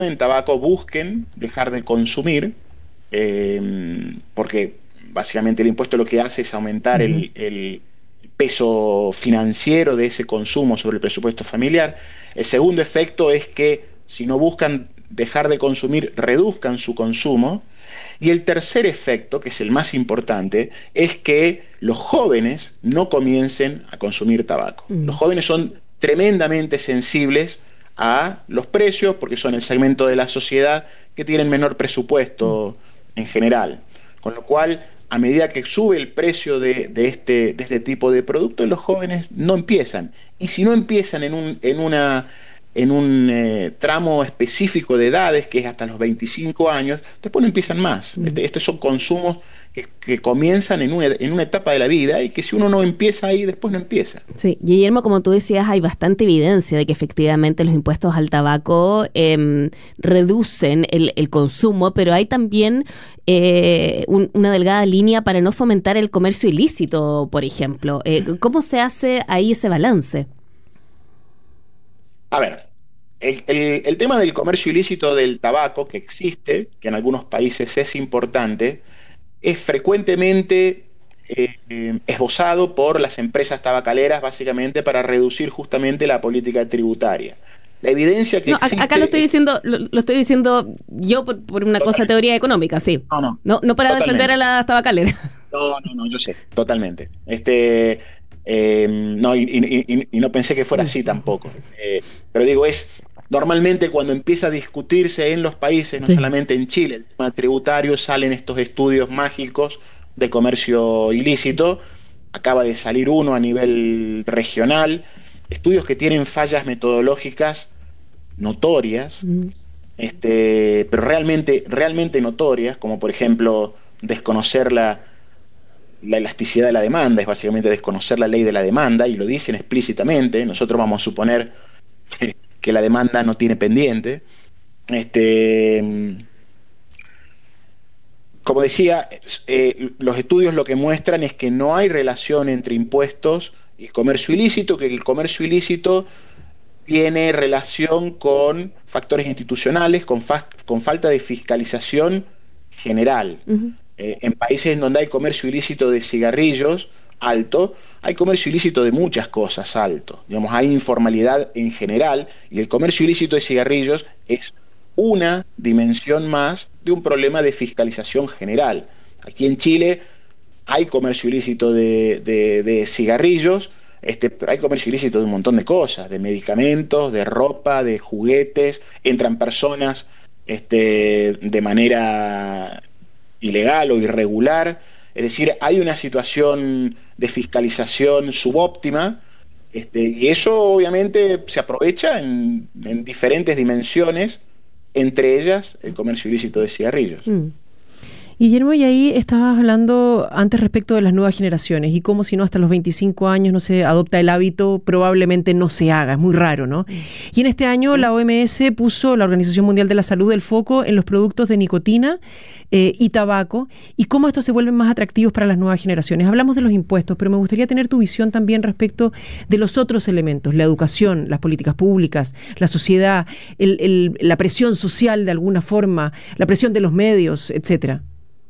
en tabaco busquen dejar de consumir, porque básicamente el impuesto lo que hace es aumentar Ujú. el peso financiero de ese consumo sobre el presupuesto familiar. El segundo efecto es que si no buscan dejar de consumir, reduzcan su consumo. Y el tercer efecto, que es el más importante, es que los jóvenes no comiencen a consumir tabaco. Los Mm. jóvenes son tremendamente sensibles a los precios porque son el segmento de la sociedad que tienen menor Mm. presupuesto en general. Con lo cual, a medida que sube el precio de este tipo de productos, los jóvenes no empiezan. Y si no empiezan en un tramo específico de edades, que es hasta los 25 años, después no empiezan más. Mm. Estos son consumos que comienzan en una etapa de la vida y que si uno no empieza ahí, después no empieza. Sí, Guillermo, como tú decías, hay bastante evidencia de que efectivamente los impuestos al tabaco reducen el consumo, pero hay también una delgada línea para no fomentar el comercio ilícito, por ejemplo. ¿Cómo se hace ahí ese balance? A ver, el tema del comercio ilícito del tabaco que existe, que en algunos países es importante, es frecuentemente esbozado por las empresas tabacaleras básicamente para reducir justamente la política tributaria. La evidencia que No, acá lo existe estoy es diciendo, lo estoy diciendo yo por una cosa de totalmente, teoría económica, sí. no, no, No, no para defender a totalmente. las tabacaleras. No, no, no, yo sé, totalmente. No, y no pensé que fuera Mm. así tampoco. Pero digo, normalmente cuando empieza a discutirse en los países, no Sí. solamente en Chile, el tema tributario, salen estos estudios mágicos de comercio ilícito. Acaba de salir uno a nivel regional, estudios que tienen fallas metodológicas notorias, Mm. pero realmente, realmente notorias, como por ejemplo desconocer la elasticidad de la demanda, es básicamente desconocer la ley de la demanda, y lo dicen explícitamente. Nosotros vamos a suponer que la demanda no tiene pendiente. Este, como decía, los estudios lo que muestran es que no hay relación entre impuestos y comercio ilícito, que el comercio ilícito tiene relación con factores institucionales, con falta de fiscalización general. Ujú. En países en donde hay comercio ilícito de cigarrillos alto, hay comercio ilícito de muchas cosas alto. Digamos, hay informalidad en general y el comercio ilícito de cigarrillos es una dimensión más de un problema de fiscalización general. Aquí en Chile hay comercio ilícito de cigarrillos, pero hay comercio ilícito de un montón de cosas, de medicamentos, de ropa, de juguetes, entran personas de manera ilegal o irregular. Es decir, hay una situación de fiscalización subóptima, y eso obviamente se aprovecha en diferentes dimensiones, entre ellas el comercio ilícito de cigarrillos. Mm. Guillermo, y ahí estabas hablando antes respecto de las nuevas generaciones y cómo si no hasta los 25 años no se adopta el hábito, probablemente no se haga, es muy raro, ¿no? Y en este año la OMS puso, la Organización Mundial de la Salud, el foco en los productos de nicotina y tabaco y cómo estos se vuelven más atractivos para las nuevas generaciones. Hablamos de los impuestos, pero me gustaría tener tu visión también respecto de los otros elementos, la educación, las políticas públicas, la sociedad, la presión social de alguna forma, la presión de los medios, etcétera.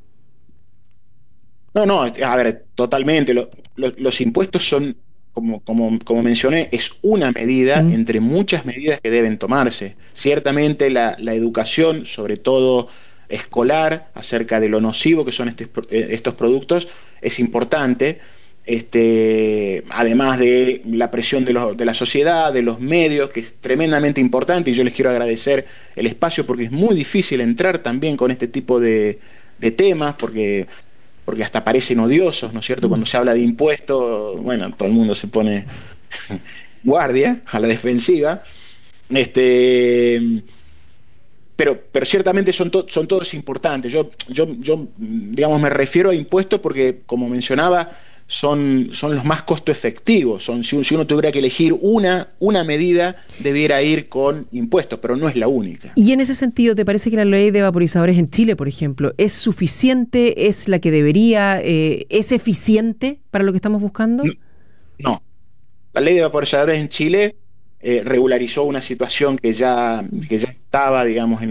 No, no, a ver, totalmente. Los impuestos son, como mencioné, es una medida Mm. entre muchas medidas que deben tomarse. Ciertamente la educación, sobre todo escolar, acerca de lo nocivo que son estos productos, es importante. Además de la presión de la sociedad, de los medios, que es tremendamente importante, y yo les quiero agradecer el espacio porque es muy difícil entrar también con este tipo de temas, porque hasta parecen odiosos, ¿no es cierto? Cuando se habla de impuestos, bueno, todo el mundo se pone guardia, a la defensiva. Este, pero ciertamente son todos importantes. Digamos, me refiero a impuestos porque, como mencionaba, son los más costo efectivos. Si uno tuviera que elegir una medida, debiera ir con impuestos, pero no es la única. Y en ese sentido, ¿te parece que la ley de vaporizadores en Chile, por ejemplo, es suficiente, es la que debería, es eficiente para lo que estamos buscando? No, la ley de vaporizadores en Chile regularizó una situación que ya estaba, digamos,